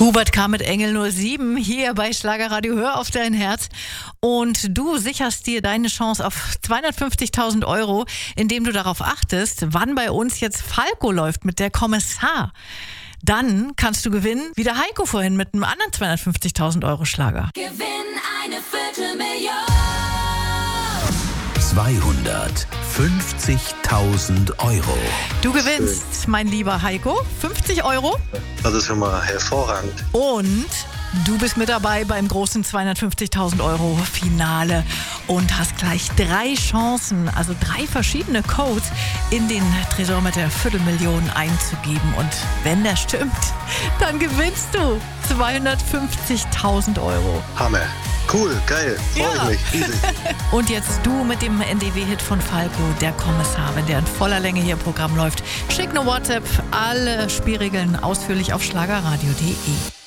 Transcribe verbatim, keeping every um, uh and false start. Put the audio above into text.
Hubert K. mit Engel null sieben hier bei Schlagerradio. Hör auf dein Herz. Und du sicherst dir deine Chance auf zweihundertfünfzigtausend Euro, indem du darauf achtest, wann bei uns jetzt Falco läuft mit der Kommissar. Dann kannst du gewinnen, wie der Heiko vorhin mit einem anderen zweihundertfünfzigtausend Euro Schlager. Gewinn eine Viertelmillion. zweihundertfünfzigtausend Euro. Du gewinnst, mein lieber Heiko, fünfzig Euro. Das ist schon mal hervorragend. Und du bist mit dabei beim großen zweihundertfünfzigtausend Euro Finale und hast gleich drei Chancen, also drei verschiedene Codes in den Tresor mit der Viertelmillion einzugeben. Und wenn der stimmt, dann gewinnst du zweihundertfünfzigtausend Euro. Hammer. Cool, geil, freue Ja. ich mich. Riesig. Und jetzt du mit dem N D W-Hit von Falco, der Kommissar, wenn der in voller Länge hier im Programm läuft. Schick eine WhatsApp, alle Spielregeln ausführlich auf schlagerradio punkt de.